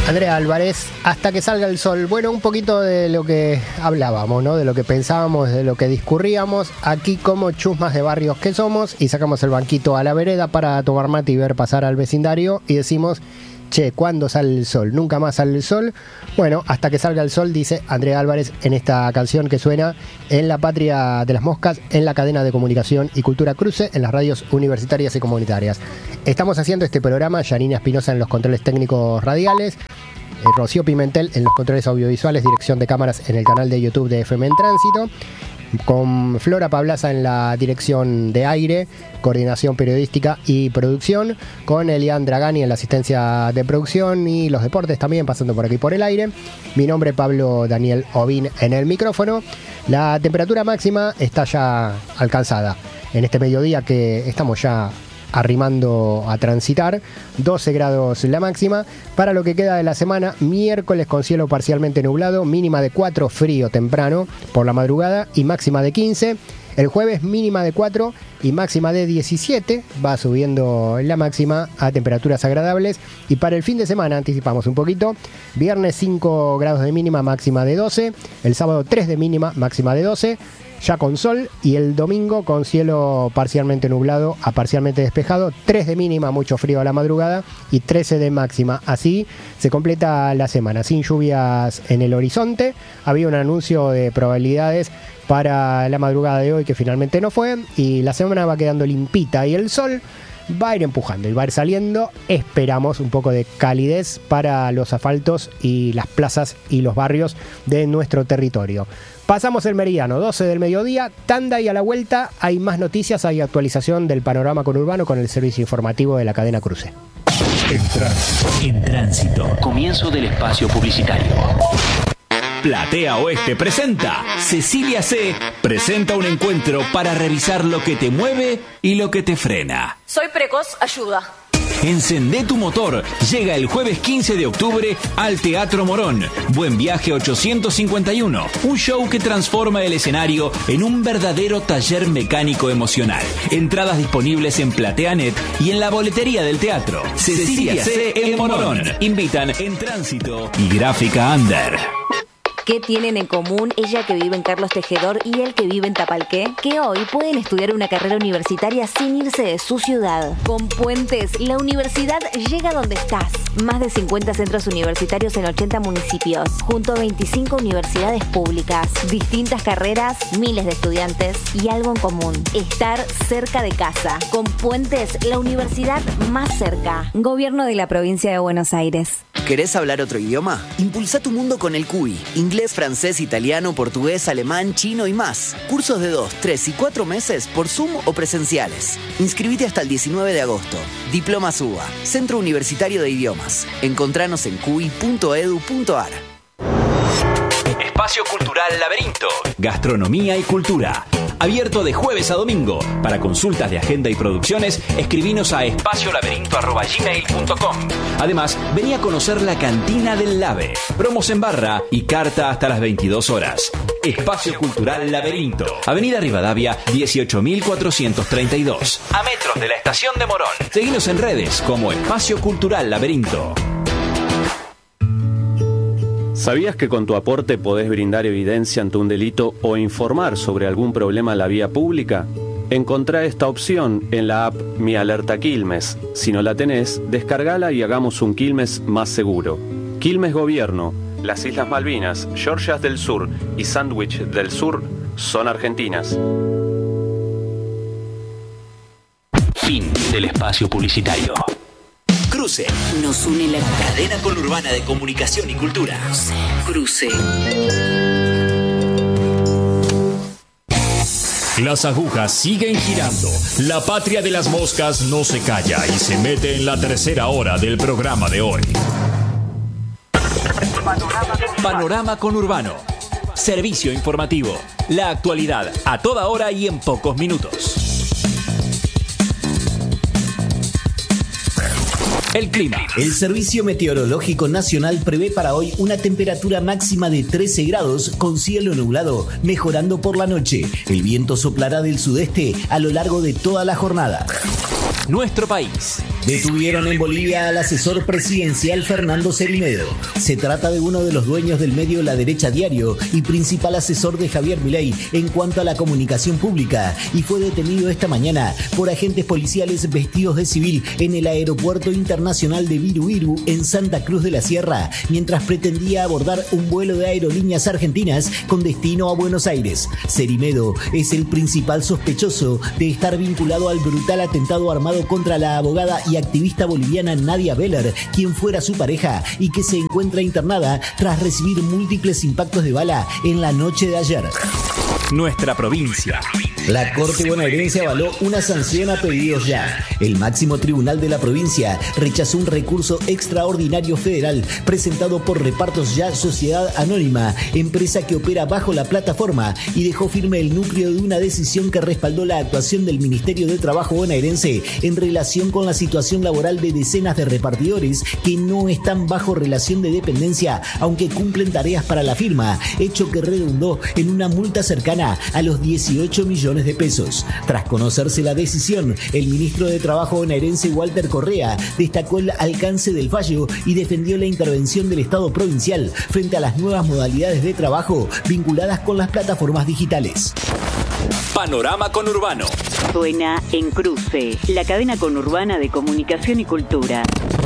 Andrea Álvarez, hasta que salga el sol. Bueno, un poquito de lo que hablábamos, ¿no? De lo que pensábamos, de lo que discurríamos. Aquí como chusmas de barrios que somos y sacamos el banquito a la vereda para tomar mate y ver pasar al vecindario y decimos, che, ¿cuándo sale el sol? Nunca más sale el sol. Bueno, hasta que salga el sol, dice Andrea Álvarez en esta canción que suena en La Patria de las Moscas, en la cadena de comunicación y cultura Cruce, en las radios universitarias y comunitarias. Estamos haciendo este programa, Yanina Espinosa en los controles técnicos radiales, Rocío Pimentel en los controles audiovisuales, dirección de cámaras en el canal de YouTube de FM en Tránsito, con Flora Pablaza en la dirección de aire, coordinación periodística y producción, con Elian Dragani en la asistencia de producción y los deportes también pasando por aquí por el aire. Mi nombre es Pablo Daniel Ovín en el micrófono. La temperatura máxima está ya alcanzada en este mediodía que estamos ya arrimando a transitar, 12 grados la máxima. Para lo que queda de la semana, miércoles con cielo parcialmente nublado, mínima de 4, frío temprano por la madrugada y máxima de 15. El jueves mínima de 4 y máxima de 17, va subiendo la máxima a temperaturas agradables. Y para el fin de semana, anticipamos un poquito, viernes 5 grados de mínima, máxima de 12, el sábado 3 de mínima, máxima de 12, ya con sol, y el domingo con cielo parcialmente nublado a parcialmente despejado, 3 de mínima, mucho frío a la madrugada, y 13 de máxima. Así se completa la semana, sin lluvias en el horizonte. Había un anuncio de probabilidades para la madrugada de hoy que finalmente no fue, y la semana va quedando limpita y el sol va a ir empujando y va a ir saliendo. Esperamos un poco de calidez para los asfaltos y las plazas y los barrios de nuestro territorio. Pasamos el meridiano, 12 del mediodía, tanda, y a la vuelta hay más noticias, hay actualización del panorama conurbano con el servicio informativo de la cadena Cruce. En tránsito. Comienzo del espacio publicitario. Platea Oeste presenta. Cecilia C. presenta un encuentro para revisar lo que te mueve y lo que te frena. Soy precoz, ayuda. Encendé tu motor. Llega el jueves 15 de octubre al Teatro Morón. Buen Viaje 851. Un show que transforma el escenario en un verdadero taller mecánico emocional. Entradas disponibles en PlateaNet y en la boletería del teatro. Cecilia C. en Morón. Invitan En Tránsito y Gráfica Under. ¿Qué tienen en común ella que vive en Carlos Tejedor y él que vive en Tapalqué? Que hoy pueden estudiar una carrera universitaria sin irse de su ciudad. Con Puentes, la universidad llega donde estás. Más de 50 centros universitarios en 80 municipios, junto a 25 universidades públicas. Distintas carreras, miles de estudiantes y algo en común: estar cerca de casa. Con Puentes, la universidad más cerca. Gobierno de la Provincia de Buenos Aires. ¿Querés hablar otro idioma? Impulsa tu mundo con el CUI. Inglés, francés, italiano, portugués, alemán, chino y más. Cursos de 2, 3 y 4 meses por Zoom o presenciales. Inscribite hasta el 19 de agosto. Diploma SUBA, Centro Universitario de Idiomas. Encontranos en cui.edu.ar. Espacio Cultural Laberinto. Gastronomía y cultura. Abierto de jueves a domingo. Para consultas de agenda y producciones, escribinos a espaciolaberinto@gmail.com. Además, vení a conocer la cantina del Lave. Promos en barra y carta hasta las 22 horas. Espacio Cultural Laberinto. Avenida Rivadavia, 18.432. A metros de la estación de Morón. Seguinos en redes como Espacio Cultural Laberinto. ¿Sabías que con tu aporte podés brindar evidencia ante un delito o informar sobre algún problema en la vía pública? Encontrá esta opción en la app Mi Alerta Quilmes. Si no la tenés, descargala y hagamos un Quilmes más seguro. Quilmes Gobierno. Las Islas Malvinas, Georgias del Sur y Sandwich del Sur son argentinas. Fin del espacio publicitario. Cruce. Nos une la Cadena conurbana de comunicación y cultura. Cruce. Las agujas siguen girando. La patria de las moscas no se calla y se mete en la tercera hora del programa de hoy. Panorama conurbano. Servicio informativo. La actualidad a toda hora y en pocos minutos. El clima. El Servicio Meteorológico Nacional prevé para hoy una temperatura máxima de 13 grados con cielo nublado, mejorando por la noche. El viento soplará del sudeste a lo largo de toda la jornada. Nuestro país. Detuvieron en Bolivia al asesor presidencial Fernando Cerimedo. Se trata de uno de los dueños del medio La Derecha Diario y principal asesor de Javier Milei en cuanto a la comunicación pública, y fue detenido esta mañana por agentes policiales vestidos de civil en el aeropuerto internacional de Viru en Santa Cruz de la Sierra, mientras pretendía abordar un vuelo de Aerolíneas Argentinas con destino a Buenos Aires. Cerimedo es el principal sospechoso de estar vinculado al brutal atentado armado contra la abogada y activista boliviana Nadia Beller, quien fuera su pareja y que se encuentra internada tras recibir múltiples impactos de bala en la noche de ayer. Nuestra provincia. La Corte bonaerense avaló una sanción a Pedidos Ya. El máximo tribunal de la provincia rechazó un recurso extraordinario federal presentado por Repartos Ya Sociedad Anónima, empresa que opera bajo la plataforma, y dejó firme el núcleo de una decisión que respaldó la actuación del Ministerio de Trabajo bonaerense en relación con la situación laboral de decenas de repartidores que no están bajo relación de dependencia, aunque cumplen tareas para la firma, hecho que redundó en una multa cercana a los 18 millones de pesos. Tras conocerse la decisión, el ministro de Trabajo bonaerense Walter Correa destacó el alcance del fallo y defendió la intervención del Estado provincial frente a las nuevas modalidades de trabajo vinculadas con las plataformas digitales. Panorama Conurbano. Suena en Cruce, la cadena conurbana de comunicación y cultura.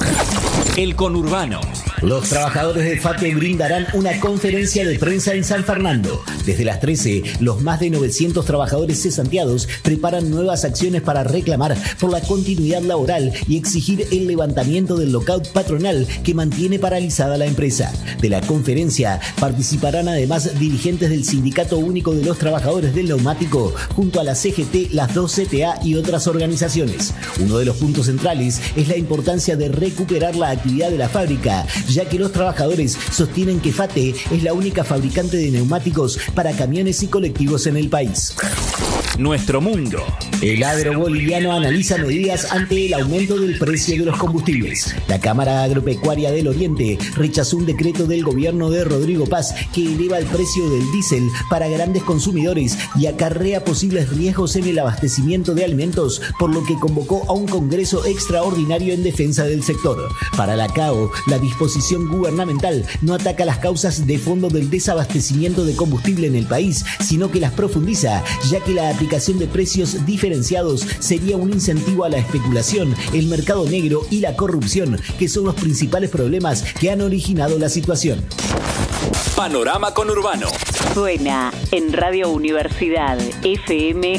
El Conurbano. Los trabajadores de FATE brindarán una conferencia de prensa en San Fernando. Desde las 13, los más de 900 trabajadores cesanteados preparan nuevas acciones para reclamar por la continuidad laboral y exigir el levantamiento del lockout patronal que mantiene paralizada la empresa. De la conferencia participarán además dirigentes del Sindicato Único de los Trabajadores del Neumático, junto a la CGT, las 2 CTA y otras organizaciones. Uno de los puntos centrales es la importancia de recuperar la actividad de la fábrica, ya que los trabajadores sostienen que FATE es la única fabricante de neumáticos para camiones y colectivos en el país. Nuestro mundo. El agro boliviano analiza medidas ante el aumento del precio de los combustibles. La Cámara Agropecuaria del Oriente rechazó un decreto del gobierno de Rodrigo Paz que eleva el precio del diésel para grandes consumidores y acarrea posibles riesgos en el abastecimiento de alimentos, por lo que convocó a un congreso extraordinario en defensa del sector. Para la CAO, la disposición gubernamental no ataca las causas de fondo del desabastecimiento de combustible en el país, sino que las profundiza, ya que la aplicación de precios diferenciados sería un incentivo a la especulación, el mercado negro y la corrupción, que son los principales problemas que han originado la situación. Panorama Conurbano. Suena en Radio Universidad FM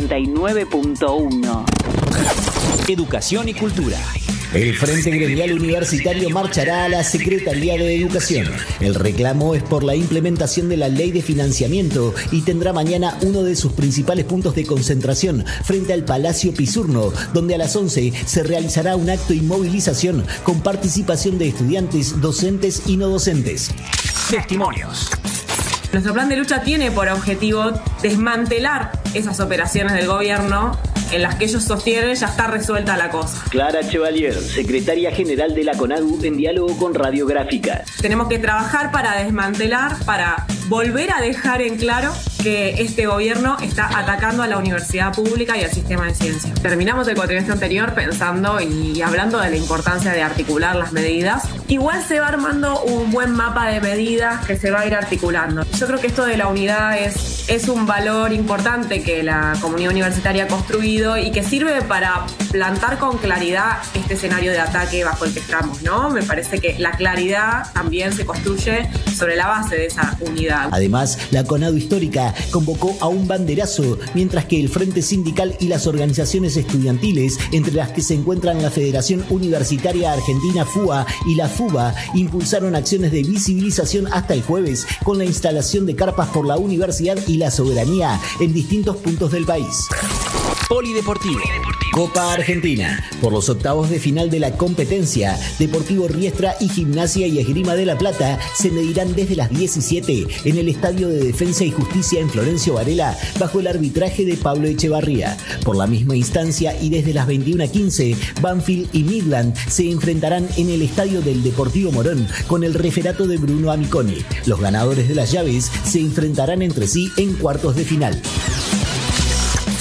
89.1. Educación y cultura. El Frente Gremial Universitario marchará a la Secretaría de Educación. El reclamo es por la implementación de la Ley de Financiamiento y tendrá mañana uno de sus principales puntos de concentración frente al Palacio Pisurno, donde a las 11 se realizará un acto y movilización con participación de estudiantes, docentes y no docentes. Testimonios. Nuestro plan de lucha tiene por objetivo desmantelar esas operaciones del gobierno en las que ellos sostienen ya está resuelta la cosa. Clara Chevalier, secretaria general de la CONADU, en diálogo con Radiográfica. Tenemos que trabajar para desmantelar, para volver a dejar en claro que este gobierno está atacando a la universidad pública y al sistema de ciencia. Terminamos el cuatrimestre anterior pensando y hablando de la importancia de articular las medidas. Igual se va armando un buen mapa de medidas que se va a ir articulando. Yo creo que esto de la unidad es un valor importante que la comunidad universitaria ha construido y que sirve para plantar con claridad este escenario de ataque bajo el que estamos, ¿no? Me parece que la claridad también se construye sobre la base de esa unidad. Además, la CONADU histórica convocó a un banderazo, mientras que el Frente Sindical y las organizaciones estudiantiles, entre las que se encuentran la Federación Universitaria Argentina FUA y la FUBA, impulsaron acciones de visibilización hasta el jueves con la instalación de carpas por la universidad y la soberanía en distintos puntos del país. Polideportivo. Copa Argentina. Por los octavos de final de la competencia, Deportivo Riestra y Gimnasia y Esgrima de La Plata se medirán desde las 17 en el Estadio de Defensa y Justicia en Florencio Varela, bajo el arbitraje de Pablo Echevarría. Por la misma instancia y desde las 21:15, Banfield y Midland se enfrentarán en el Estadio del Deportivo Morón con el referato de Bruno Amiconi. Los ganadores de las llaves se enfrentarán entre sí en cuartos de final.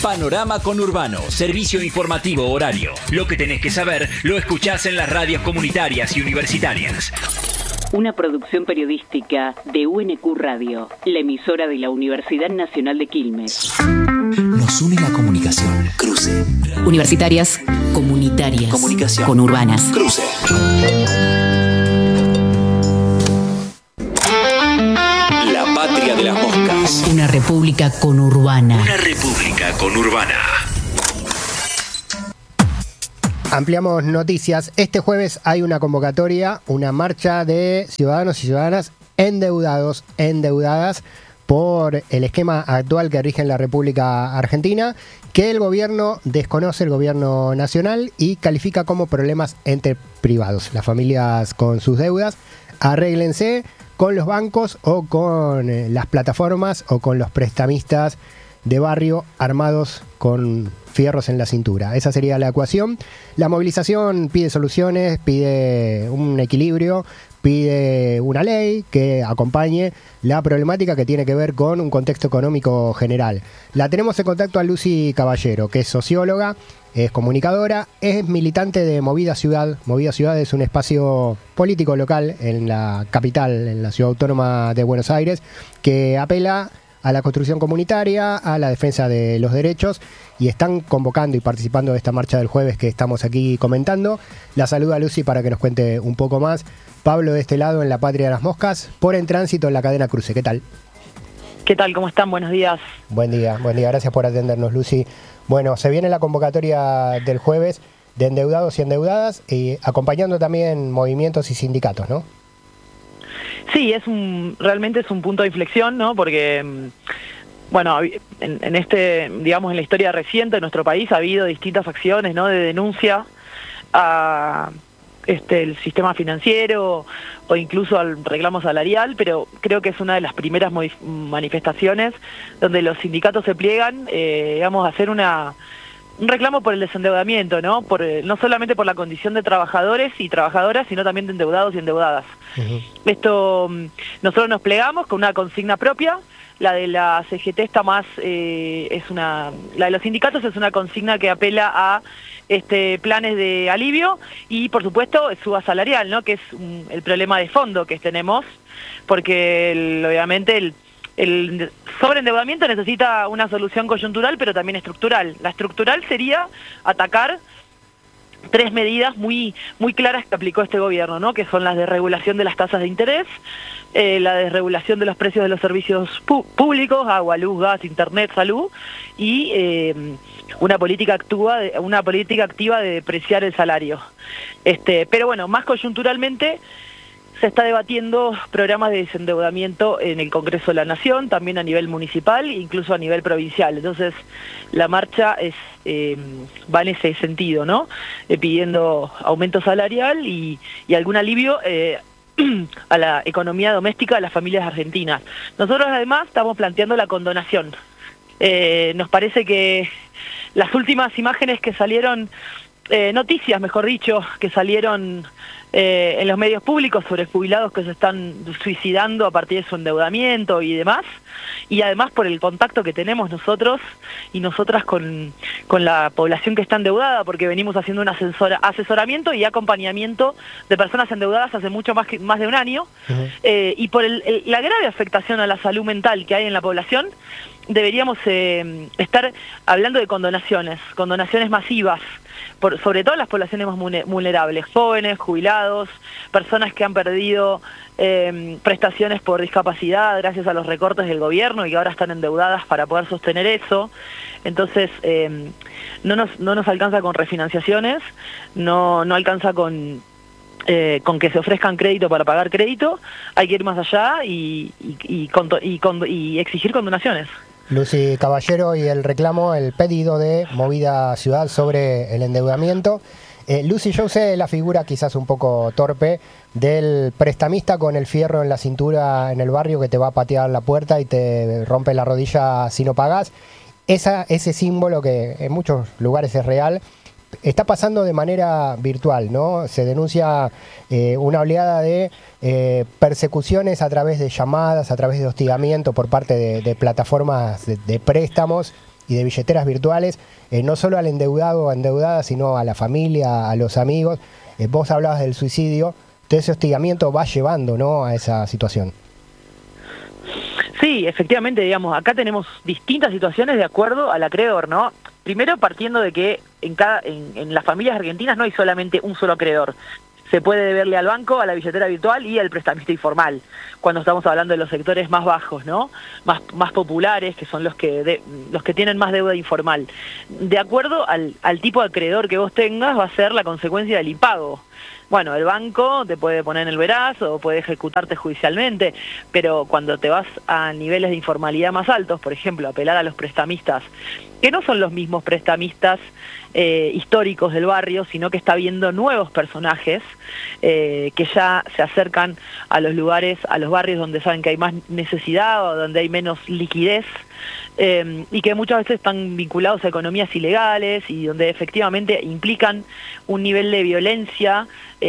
Panorama Conurbano, servicio informativo horario. Lo que tenés que saber lo escuchás en las radios comunitarias y universitarias. Una producción periodística de UNQ Radio, la emisora de la Universidad Nacional de Quilmes. Nos une la comunicación. Cruce. Universitarias, comunitarias, Comunicación. conurbanas. Cruce. La patria de las moscas. Una república conurbana. Una república conurbana. Ampliamos noticias. Este jueves hay una convocatoria, una marcha de ciudadanos y ciudadanas endeudadas por el esquema actual que rige en la República Argentina, que el gobierno desconoce, el gobierno nacional, y califica como problemas entre privados. Las familias con sus deudas, arréglense con los bancos o con las plataformas o con los prestamistas de barrio armados con fierros en la cintura. Esa sería la ecuación. La movilización pide soluciones, pide un equilibrio, pide una ley que acompañe la problemática que tiene que ver con un contexto económico general. La tenemos en contacto a Lucy Caballero, que es socióloga, es comunicadora, es militante de Movida Ciudad. Movida Ciudad es un espacio político local en la capital, en la ciudad autónoma de Buenos Aires, que apela a la construcción comunitaria, a la defensa de los derechos, y están convocando y participando de esta marcha del jueves que estamos aquí comentando. La saluda Lucy para que nos cuente un poco más. Pablo de este lado en la Patria de las Moscas, por En Tránsito en la cadena Cruce. ¿Qué tal? ¿Qué tal? ¿Cómo están? Buenos días. Buen día. Gracias por atendernos, Lucy. Bueno, se viene la convocatoria del jueves de endeudados y endeudadas, y acompañando también movimientos y sindicatos, ¿no? Sí, realmente es un punto de inflexión, ¿no? Porque, bueno, en digamos, en la historia reciente de nuestro país ha habido distintas acciones, ¿no?, de denuncia a el sistema financiero o incluso al reclamo salarial, pero creo que es una de las primeras manifestaciones donde los sindicatos se pliegan, digamos, a hacer un reclamo por el desendeudamiento, ¿no? No solamente por la condición de trabajadores y trabajadoras, sino también de endeudados y endeudadas. Uh-huh. Esto, nosotros nos plegamos con una consigna propia. La de la CGT está más, la de los sindicatos es una consigna que apela a planes de alivio y, por supuesto, suba salarial, ¿no?, que es el problema de fondo que tenemos, porque obviamente el sobreendeudamiento necesita una solución coyuntural, pero también estructural. La estructural sería atacar 3 medidas muy claras que aplicó este gobierno, ¿no?, que son las de regulación de las tasas de interés, la desregulación de los precios de los servicios públicos, agua, luz, gas, internet, salud, y una política activa de depreciar el salario. Pero bueno, más coyunturalmente se está debatiendo programas de desendeudamiento en el Congreso de la Nación, también a nivel municipal e incluso a nivel provincial. Entonces, la marcha va en ese sentido, ¿no? Pidiendo aumento salarial y algún alivio a la economía doméstica de las familias argentinas. Nosotros, además, estamos planteando la condonación. Nos parece que las últimas imágenes que salieron, noticias, mejor dicho, que salieron en los medios públicos sobre jubilados que se están suicidando a partir de su endeudamiento y demás, y además por el contacto que tenemos nosotros y nosotras con la población que está endeudada, porque venimos haciendo un asesoramiento y acompañamiento de personas endeudadas hace mucho más de un año. Uh-huh. Y por la grave afectación a la salud mental que hay en la población, deberíamos estar hablando de condonaciones masivas, sobre todo las poblaciones más vulnerables, jóvenes, jubilados, personas que han perdido prestaciones por discapacidad gracias a los recortes del gobierno y que ahora están endeudadas para poder sostener eso. Entonces, no nos alcanza con refinanciaciones, no alcanza con que se ofrezcan crédito para pagar crédito. Hay que ir más allá y exigir condonaciones. Lucy Caballero, y el reclamo, el pedido de Movida Ciudad sobre el endeudamiento. Lucy, yo usé la figura quizás un poco torpe del prestamista con el fierro en la cintura en el barrio que te va a patear la puerta y te rompe la rodilla si no pagas. Ese símbolo que en muchos lugares es real, está pasando de manera virtual, ¿no? Se denuncia una oleada de persecuciones a través de llamadas, a través de hostigamiento por parte de plataformas de préstamos y de billeteras virtuales, no solo al endeudado o endeudada, sino a la familia, a los amigos. Vos hablabas del suicidio, todo ese hostigamiento va llevando, ¿no?, a esa situación. Sí, efectivamente, digamos, acá tenemos distintas situaciones de acuerdo al acreedor, ¿no? Primero partiendo de que en las familias argentinas no hay solamente un solo acreedor. Se puede deberle al banco, a la billetera virtual y al prestamista informal, cuando estamos hablando de los sectores más bajos, ¿no? Más populares, que son los que tienen más deuda informal. De acuerdo al tipo de acreedor que vos tengas, va a ser la consecuencia del impago. Bueno, el banco te puede poner en el veraz o puede ejecutarte judicialmente, pero cuando te vas a niveles de informalidad más altos, por ejemplo, apelar a los prestamistas, que no son los mismos prestamistas históricos del barrio, sino que está viendo nuevos personajes que ya se acercan a los lugares, a los barrios donde saben que hay más necesidad o donde hay menos liquidez, y que muchas veces están vinculados a economías ilegales y donde efectivamente implican un nivel de violencia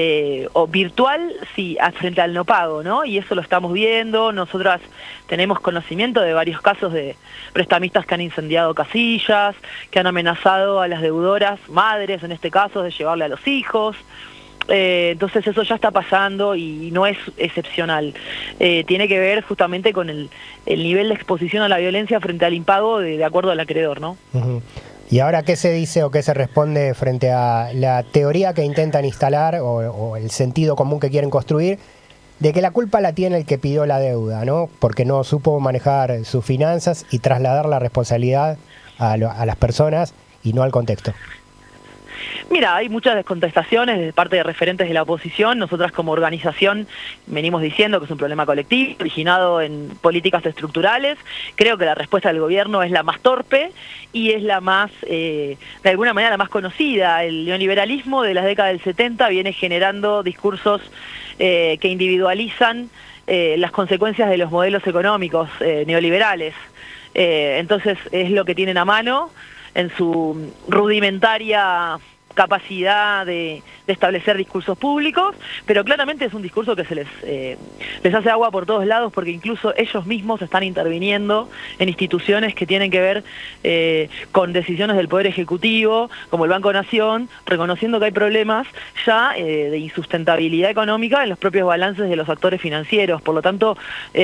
o virtual, sí, frente al no pago, ¿no? Y eso lo estamos viendo. Nosotras tenemos conocimiento de varios casos de prestamistas que han incendiado casillas, que han amenazado a las deudoras, madres en este caso, de llevarle a los hijos. Entonces eso ya está pasando y no es excepcional. Tiene que ver justamente con el nivel de exposición a la violencia frente al impago de acuerdo al acreedor, ¿no? Uh-huh. ¿Y ahora qué se dice o qué se responde frente a la teoría que intentan instalar o el sentido común que quieren construir de que la culpa la tiene el que pidió la deuda, ¿no? Porque no supo manejar sus finanzas y trasladar la responsabilidad a las personas y no al contexto? Mira, hay muchas descontestaciones de parte de referentes de la oposición. Nosotras como organización venimos diciendo que es un problema colectivo, originado en políticas estructurales. Creo que la respuesta del gobierno es la más torpe y es la más, de alguna manera, la más conocida. El neoliberalismo de las décadas del 70 viene generando discursos que individualizan las consecuencias de los modelos económicos neoliberales. Entonces es lo que tienen a mano en su rudimentaria capacidad de establecer discursos públicos, pero claramente es un discurso que se les hace agua por todos lados, porque incluso ellos mismos están interviniendo en instituciones que tienen que ver con decisiones del Poder Ejecutivo, como el Banco Nación, reconociendo que hay problemas ya de insustentabilidad económica en los propios balances de los actores financieros. Por lo tanto,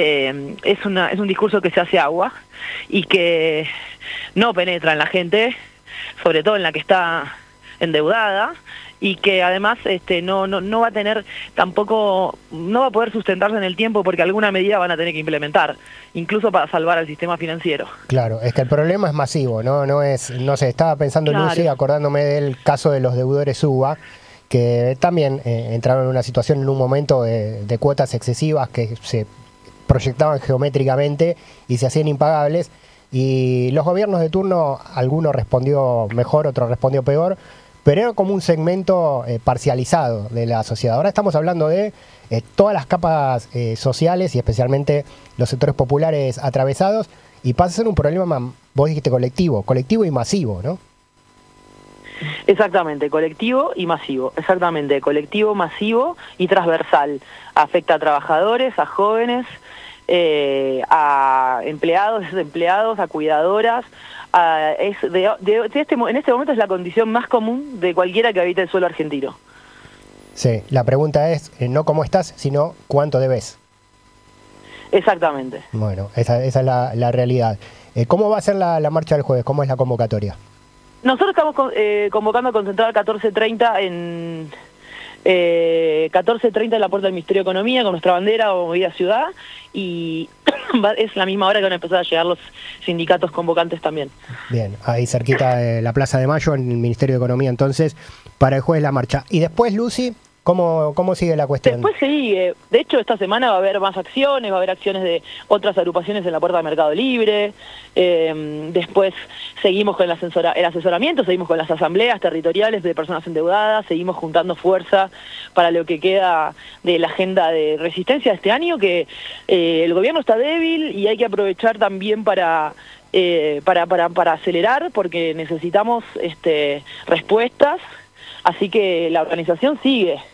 es un discurso que se hace agua y que no penetra en la gente, sobre todo en la que está endeudada, y que además no va a tener tampoco, no va a poder sustentarse en el tiempo, porque alguna medida van a tener que implementar, incluso para salvar al sistema financiero. Claro, es que el problema es masivo, no sé, estaba pensando, claro, Lucy, acordándome del caso de los deudores UBA, que también entraron en una situación en un momento de cuotas excesivas que se proyectaban geométricamente y se hacían impagables, y los gobiernos de turno, alguno respondió mejor, otro respondió peor, pero era como un segmento parcializado de la sociedad. Ahora estamos hablando de todas las capas sociales y especialmente los sectores populares atravesados, y pasa a ser un problema, vos dijiste colectivo y masivo, ¿no? Exactamente, colectivo y masivo, exactamente, colectivo, masivo y transversal. Afecta a trabajadores, a jóvenes, a empleados, desempleados, a cuidadoras. En este momento es la condición más común de cualquiera que habite el suelo argentino. Sí, la pregunta es no cómo estás, sino cuánto debes. Exactamente. Bueno, esa es la realidad. ¿Cómo va a ser la marcha del jueves? ¿Cómo es la convocatoria? Nosotros estamos convocando a concentrar 14:30 en 14:30 en la puerta del Ministerio de Economía con nuestra bandera o movida ciudad, y es la misma hora que van a empezar a llegar los sindicatos convocantes también. Bien, ahí cerquita de la Plaza de Mayo, en el Ministerio de Economía, entonces, para el jueves la marcha. Y después, Lucy, ¿cómo sigue la cuestión? Después sigue, de hecho esta semana va a haber más acciones, va a haber acciones de otras agrupaciones en la puerta del Mercado Libre, después seguimos con el asesoramiento, seguimos con las asambleas territoriales de personas endeudadas, seguimos juntando fuerza para lo que queda de la agenda de resistencia de este año, que el gobierno está débil y hay que aprovechar también para acelerar, porque necesitamos respuestas, así que la organización sigue.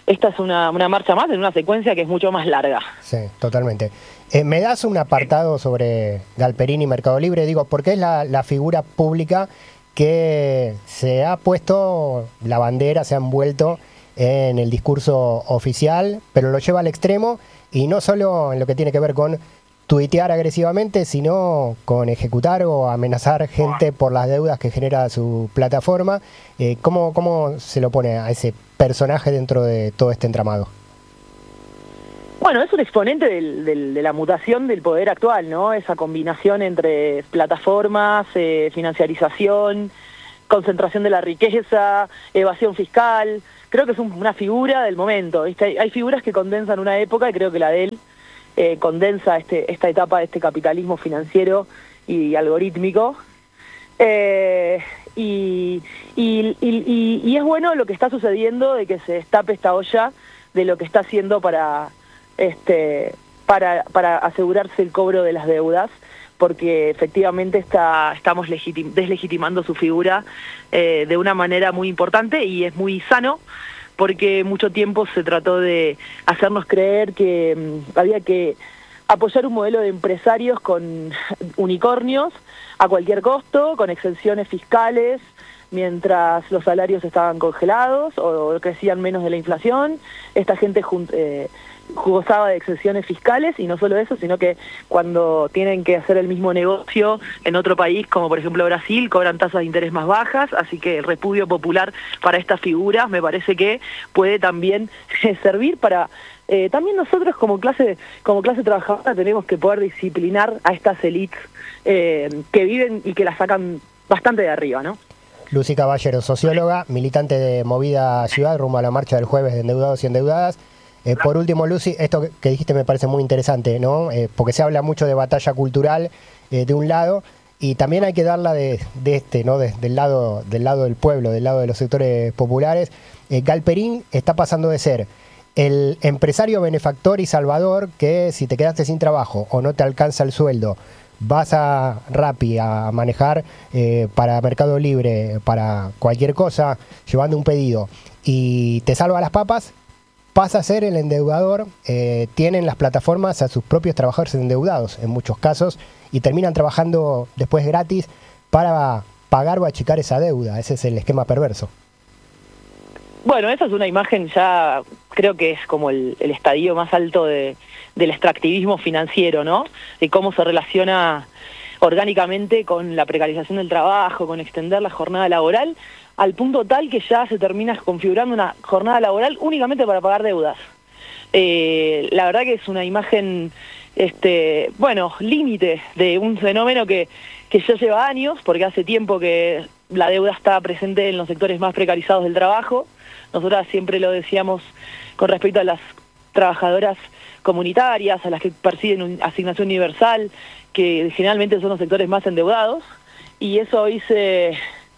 esta es una marcha más en una secuencia que es mucho más larga. Sí, totalmente. ¿Me das un apartado sobre Galperín y Mercado Libre? Digo, porque es la figura pública que se ha puesto la bandera, se ha envuelto en el discurso oficial, pero lo lleva al extremo, y no solo en lo que tiene que ver con tuitear agresivamente, sino con ejecutar o amenazar gente por las deudas que genera su plataforma. ¿Cómo se lo pone a ese personaje dentro de todo este entramado? Bueno, es un exponente de la mutación del poder actual, ¿no? Esa combinación entre plataformas, financiarización, concentración de la riqueza, evasión fiscal. Creo que es una figura del momento, ¿viste? Hay figuras que condensan una época, y creo que la de él condensa esta etapa de este capitalismo financiero y algorítmico. Y es bueno lo que está sucediendo, de que se destape esta olla de lo que está haciendo para asegurarse el cobro de las deudas, porque efectivamente estamos deslegitimando su figura de una manera muy importante, y es muy sano, porque mucho tiempo se trató de hacernos creer que había que apoyar un modelo de empresarios con unicornios a cualquier costo, con exenciones fiscales, mientras los salarios estaban congelados o crecían menos de la inflación. Esta gente gozaba de exenciones fiscales, y no solo eso, sino que cuando tienen que hacer el mismo negocio en otro país, como por ejemplo Brasil, cobran tasas de interés más bajas. Así que el repudio popular para estas figuras me parece que puede también servir para... también nosotros como clase trabajadora tenemos que poder disciplinar a estas élites que viven y que la sacan bastante de arriba, ¿no? Lucy Caballero, socióloga, militante de Movida Ciudad, rumbo a la marcha del jueves de endeudados y endeudadas. Por último, Lucy, esto que dijiste me parece muy interesante, ¿no? Porque se habla mucho de batalla cultural de un lado, y también hay que darla de este, ¿no? Del lado del pueblo, del lado de los sectores populares. Galperín está pasando de ser el empresario benefactor y salvador, que si te quedaste sin trabajo o no te alcanza el sueldo, vas a Rappi a manejar para Mercado Libre, para cualquier cosa, llevando un pedido, y te salva las papas. Pasa a ser el endeudador. Tienen las plataformas a sus propios trabajadores endeudados en muchos casos, y terminan trabajando después gratis para pagar o achicar esa deuda. Ese es el esquema perverso. Bueno, esa es una imagen, ya creo que es como el estadio más alto del extractivismo financiero, ¿no? De cómo se relaciona orgánicamente con la precarización del trabajo, con extender la jornada laboral, al punto tal que ya se termina configurando una jornada laboral únicamente para pagar deudas. La verdad que es una imagen, límite de un fenómeno que ya lleva años, porque hace tiempo que la deuda está presente en los sectores más precarizados del trabajo. Nosotras siempre lo decíamos con respecto a las trabajadoras comunitarias, a las que perciben asignación universal, que generalmente son los sectores más endeudados, y eso hoy se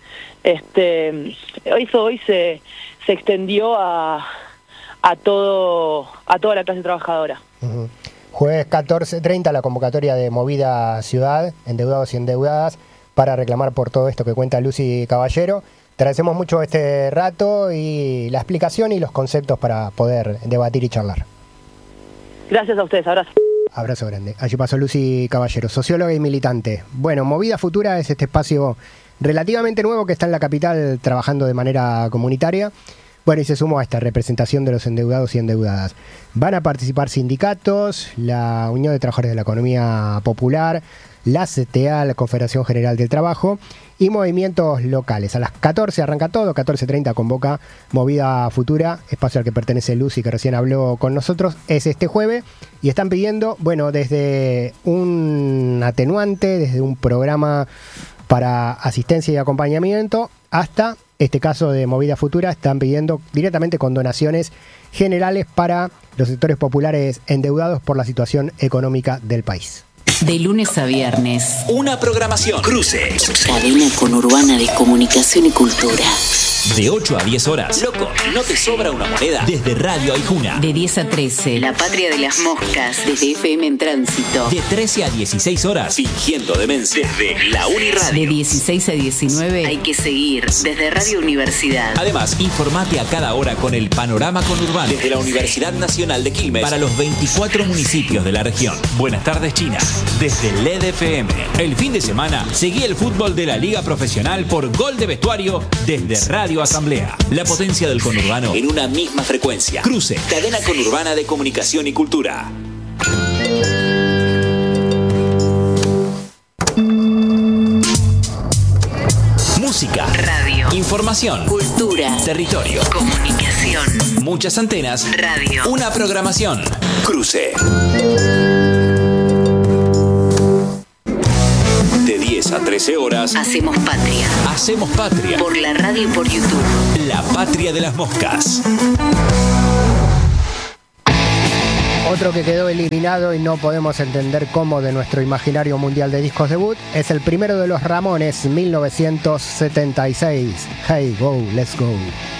extendió a toda la clase trabajadora. Uh-huh. Jueves 14:30 la convocatoria de Movida Ciudad, endeudados y endeudadas, para reclamar por todo esto que cuenta Lucy Caballero. Te agradecemos mucho este rato y la explicación y los conceptos para poder debatir y charlar. Gracias a ustedes, abrazo. Abrazo grande. Allí pasó Lucy Caballero, socióloga y militante. Bueno, Movida Futura es este espacio relativamente nuevo que está en la capital trabajando de manera comunitaria. Bueno, y se sumó a esta representación de los endeudados y endeudadas. Van a participar sindicatos, la Unión de Trabajadores de la Economía Popular, la CTA, la Confederación General del Trabajo, y movimientos locales. A las 14 arranca todo, 14:30 convoca Movida Futura, espacio al que pertenece Lucy, que recién habló con nosotros. Es este jueves, y están pidiendo, bueno, desde un atenuante, desde un programa para asistencia y acompañamiento, hasta este caso de Movida Futura, están pidiendo directamente con donaciones generales para los sectores populares endeudados por la situación económica del país. De lunes a viernes. Una programación. Cruce. Cadena conurbana de comunicación y cultura. De 8 a 10 horas. Loco, ¿no te sobra una moneda? Desde Radio Aijuna. De 10 a 13. La patria de las moscas, desde FM en Tránsito. De 13 a 16 horas. Fingiendo demencia. Desde la Uniradio. De 16 a 19. Hay que seguir, desde Radio Universidad. Además, informate a cada hora con el panorama conurbano desde la Universidad Nacional de Quilmes para los 24 municipios de la región. Buenas tardes, China. Desde LED FM. El fin de semana, seguí el fútbol de la Liga Profesional por Gol de Vestuario desde Radio Asamblea. La potencia del conurbano en una misma frecuencia. Cruce, cadena conurbana de comunicación y cultura. Música, radio, información, cultura, territorio, comunicación, muchas antenas, radio, una programación. Cruce. De 10 a 13 horas. Hacemos patria. Hacemos patria. Por la radio y por YouTube. La patria de las moscas. Otro que quedó eliminado y no podemos entender cómo de nuestro imaginario mundial de discos debut es el primero de los Ramones, 1976. Hey, go, let's go.